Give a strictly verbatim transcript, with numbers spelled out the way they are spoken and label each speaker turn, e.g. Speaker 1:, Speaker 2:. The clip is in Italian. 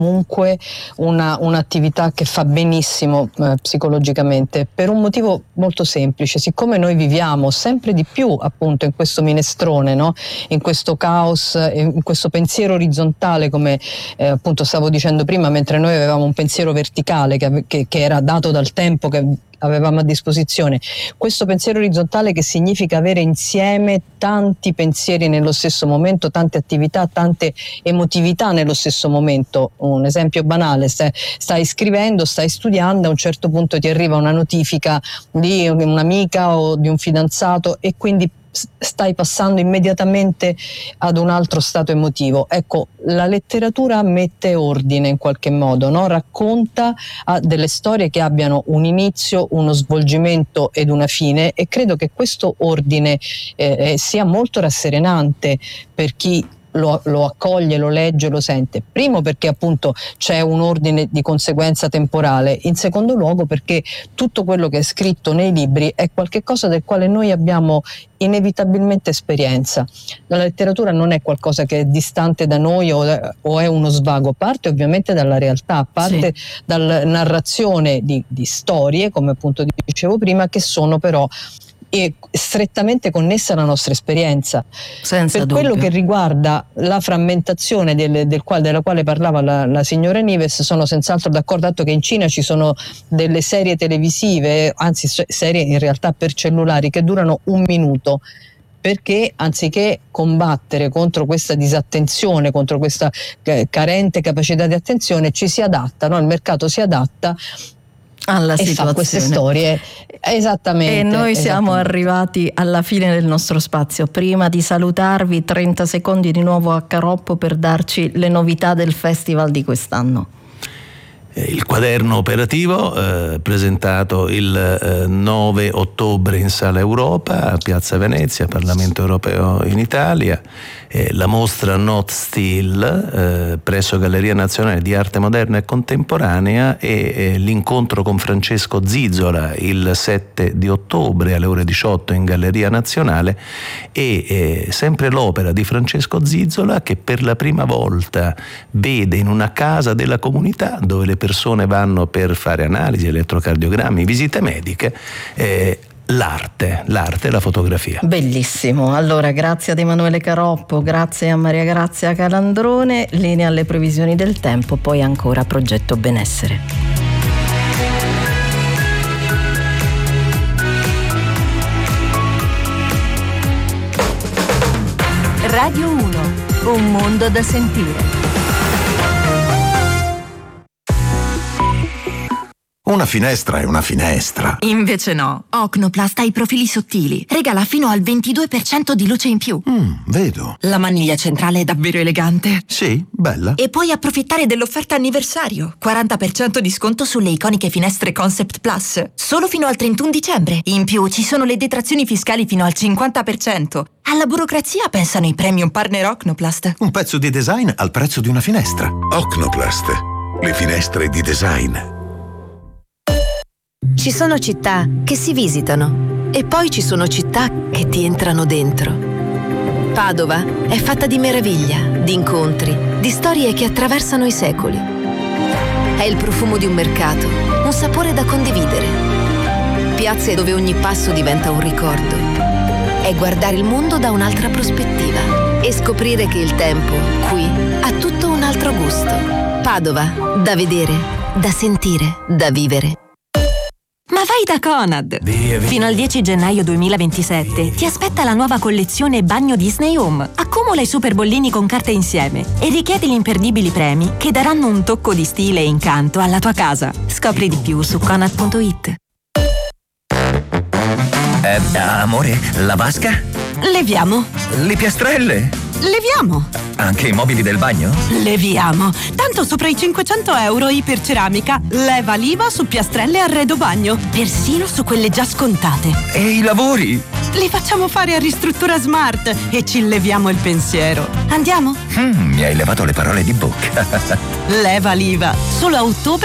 Speaker 1: comunque una, un'attività che fa benissimo eh, psicologicamente, per un motivo molto semplice: siccome noi viviamo sempre di più appunto in questo minestrone, no? In questo caos, in questo pensiero orizzontale, come eh, appunto stavo dicendo prima, mentre noi avevamo un pensiero verticale che, che, che era dato dal tempo che avevamo a disposizione, questo pensiero orizzontale che significa avere insieme tanti pensieri nello stesso momento, tante attività, tante emotività nello stesso momento. Un esempio banale: stai, stai scrivendo, stai studiando, a un certo punto ti arriva una notifica di un'amica o di un fidanzato e quindi stai passando immediatamente ad un altro stato emotivo. Ecco, la letteratura mette ordine in qualche modo, no? Racconta ah, delle storie che abbiano un inizio, uno svolgimento ed una fine, e credo che questo ordine eh, sia molto rasserenante per chi Lo, lo accoglie, lo legge, lo sente. Primo perché appunto c'è un ordine di conseguenza temporale, in secondo luogo perché tutto quello che è scritto nei libri è qualcosa del quale noi abbiamo inevitabilmente esperienza. La letteratura non è qualcosa che è distante da noi o, o è uno svago, parte ovviamente dalla realtà, parte sì. dalla narrazione di, di storie, come appunto dicevo prima, che sono però e strettamente connessa alla nostra esperienza.
Speaker 2: Senza
Speaker 1: per
Speaker 2: dubbio.
Speaker 1: Quello che riguarda la frammentazione del, del qual, della quale parlava la, la signora Nives, sono senz'altro d'accordo, dato che in Cina ci sono delle serie televisive, anzi serie in realtà per cellulari, che durano un minuto, perché anziché combattere contro questa disattenzione, contro questa carente capacità di attenzione, ci si adatta, no? Il mercato si adatta
Speaker 2: alla
Speaker 1: e
Speaker 2: situazione.
Speaker 1: Fa queste storie. Esattamente.
Speaker 2: E noi siamo
Speaker 1: esattamente.
Speaker 2: arrivati alla fine del nostro spazio. Prima di salutarvi, trenta secondi di nuovo a Caroppo per darci le novità del festival di quest'anno.
Speaker 3: Il quaderno operativo eh, presentato il eh, nove ottobre in Sala Europa a Piazza Venezia, Parlamento Europeo in Italia, eh, la mostra Not Still eh, presso Galleria Nazionale di Arte Moderna e Contemporanea e eh, l'incontro con Francesco Zizzola il sette di ottobre alle ore diciotto in Galleria Nazionale, e eh, sempre l'opera di Francesco Zizzola, che per la prima volta vede in una casa della comunità, dove le persone vanno per fare analisi, elettrocardiogrammi, visite mediche, eh, l'arte, l'arte e la fotografia.
Speaker 2: Bellissimo. Allora, grazie ad Emanuele Caroppo, grazie a Maria Grazia Calandrone. Linea alle previsioni del tempo, poi ancora Progetto Benessere.
Speaker 4: Radio uno, un mondo da sentire.
Speaker 5: Una finestra è una finestra.
Speaker 6: Invece no. Ocnoplast ha i profili sottili. Regala fino al ventidue per cento di luce in più.
Speaker 5: Mm, vedo.
Speaker 6: La maniglia centrale è davvero elegante.
Speaker 5: Sì, bella.
Speaker 6: E puoi approfittare dell'offerta anniversario. quaranta per cento di sconto sulle iconiche finestre Concept Plus. Solo fino al trentuno dicembre. In più ci sono le detrazioni fiscali fino al cinquanta per cento. Alla burocrazia pensano i premium partner Ocnoplast.
Speaker 5: Un pezzo di design al prezzo di una finestra.
Speaker 7: Ocnoplast. Le finestre di design.
Speaker 8: Ci sono città che si visitano e poi ci sono città che ti entrano dentro. Padova è fatta di meraviglia, di incontri, di storie che attraversano i secoli. È il profumo di un mercato, un sapore da condividere. Piazze dove ogni passo diventa un ricordo. È guardare il mondo da un'altra prospettiva e scoprire che il tempo qui ha tutto un altro gusto. Padova, da vedere, da sentire, da vivere.
Speaker 6: Ma vai da Conad!
Speaker 3: Via, via.
Speaker 6: Fino al dieci gennaio duemilaventisette ti aspetta la nuova collezione Bagno Disney Home. Accumula i super bollini con carte insieme e richiedi gli imperdibili premi che daranno un tocco di stile e incanto alla tua casa. Scopri di più su conad punto it.
Speaker 9: Eh, amore, la vasca?
Speaker 6: Leviamo.
Speaker 9: Le piastrelle?
Speaker 6: Leviamo.
Speaker 9: Anche i mobili del bagno?
Speaker 6: Leviamo. Tanto sopra i cinquecento euro Iperceramica. Leva l'I V A su piastrelle e arredo bagno. Persino su quelle già scontate.
Speaker 9: E i lavori?
Speaker 6: Li facciamo fare a Ristruttura Smart e ci leviamo il pensiero. Andiamo?
Speaker 9: Mm, mi hai levato le parole di bocca.
Speaker 6: Leva l'I V A. Solo a ottobre